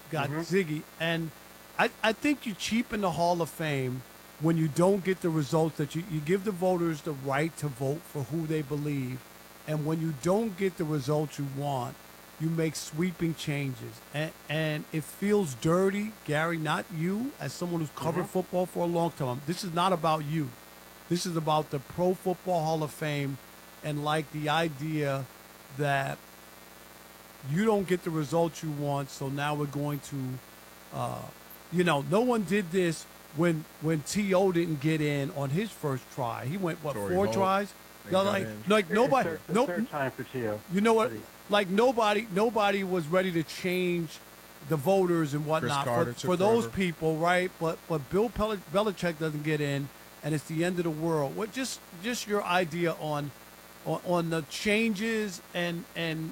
got Ziggy, and I think you cheapen the Hall of Fame when you don't get the results that you give the voters the right to vote for who they believe, and when you don't get the results you want, you make sweeping changes, and it feels dirty, Gary. Not you, as someone who's covered football for a long time. This is not about you. This is about the Pro Football Hall of Fame, and like the idea that you don't get the results you want, so now we're going to, no one did this when T.O. didn't get in on his first try. He went, Torrey four Holt, tries? they No, got like in. nobody. The third time for T.O. You know what? Like nobody was ready to change the voters and whatnot Carter for took those forever. people, right? But Bill Belichick doesn't get in, and it's the end of the world. What just your idea on the changes and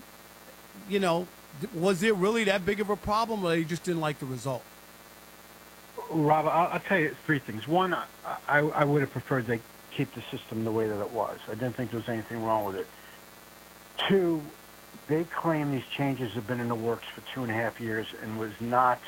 was it really that big of a problem, or they just didn't like the result? Rob, I'll tell you three things. One, I would have preferred they keep the system the way that it was. I didn't think there was anything wrong with it. Two, they claim these changes have been in the works for 2.5 years and was not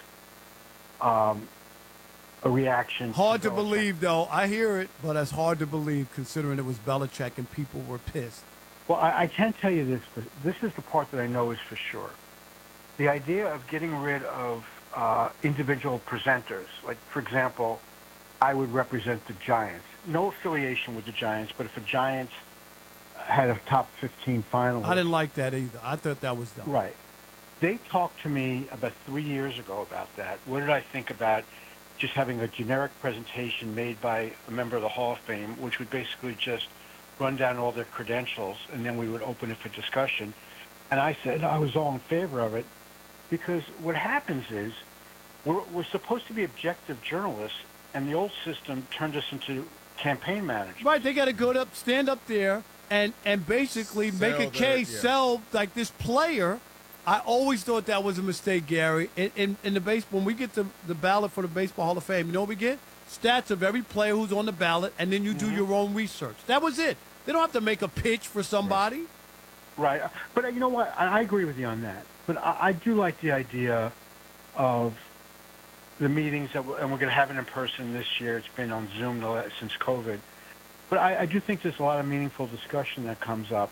a reaction. Hard to believe, though. I hear it, but it's hard to believe considering it was Belichick and people were pissed. Well, I can tell you this. This is the part that I know is for sure. The idea of getting rid of individual presenters, like, for example, I would represent the Giants. No affiliation with the Giants, but if the Giants had a top 15 finalist. I didn't like that either. I thought that was dumb. Right. They talked to me about 3 years ago about that. What did I think about just having a generic presentation made by a member of the Hall of Fame, which would basically just run down all their credentials, and then we would open it for discussion. And I said I was all in favor of it because what happens is we're supposed to be objective journalists, and the old system turned us into campaign managers. Right, they got to stand up there and basically make a case, sell like this player. I always thought that was a mistake, Gary. In the base, when we get the ballot for the Baseball Hall of Fame, you know what we get? Stats of every player who's on the ballot, and then you do your own research. That was it. They don't have to make a pitch for somebody. Right. But you know what? I agree with you on that. But I do like the idea of the meetings, and we're going to have it in person this year. It's been on Zoom since COVID. But I do think there's a lot of meaningful discussion that comes up.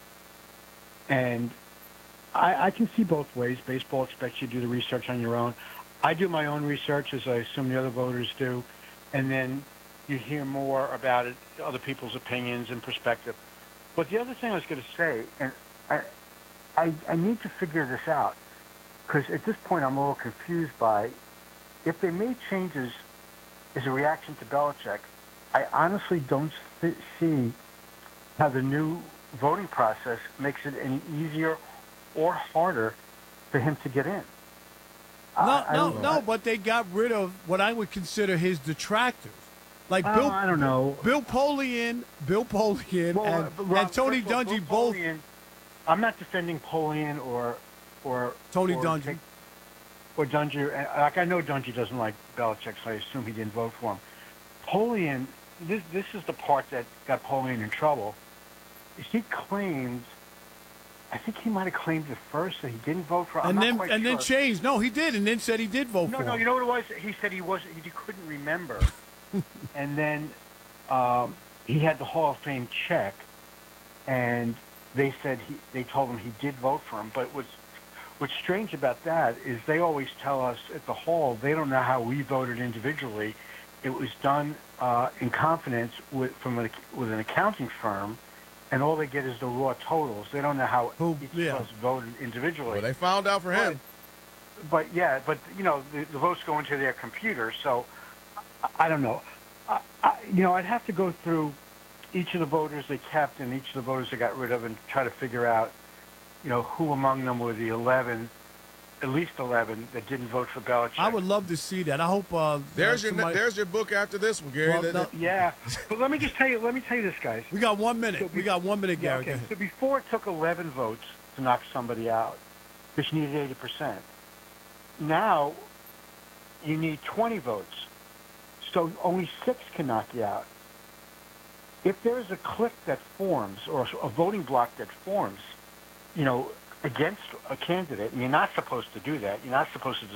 And I can see both ways. Baseball expects you to do the research on your own. I do my own research, as I assume the other voters do. And then you hear more about it, other people's opinions and perspective. But the other thing I was going to say, and I need to figure this out, because at this point I'm a little confused by, if they made changes as a reaction to Belichick, I honestly don't see how the new voting process makes it any easier or harder for him to get in. No, but they got rid of what I would consider his detractors. Like I don't know. Bill Polian, and Tony Dungy both. I'm not defending Polian or Tony Dungy. Or Dungy. Like, I know Dungy doesn't like Belichick, so I assume he didn't vote for him. Polian, this is the part that got Polian in trouble. He claimed, I think he might have claimed at first that he didn't vote for him. And then changed. No, he did, and then said he did vote for him. No, you know what it was? He said he couldn't remember. And then he had the Hall of Fame check, and they told him he did vote for him. But what's strange about that is they always tell us at the Hall they don't know how we voted individually. It was done in confidence with an accounting firm, and all they get is the raw totals. They don't know how each of us voted individually. Well, they found out for him. But the votes go into their computer, so I don't know. I'd have to go through each of the voters they kept and each of the voters they got rid of and try to figure out, who among them were the at least 11 that didn't vote for Belichick. I would love to see that. I hope there's your book after this one, Gary. Yeah, but let me tell you this, guys. We got 1 minute. We got 1 minute, Gary. Okay. So before it took 11 votes to knock somebody out, because you needed 80%. Now you need 20 votes, so only 6 can knock you out. If there's a clique that forms or a voting bloc that forms, against a candidate, and you're not supposed to do that. You're not supposed to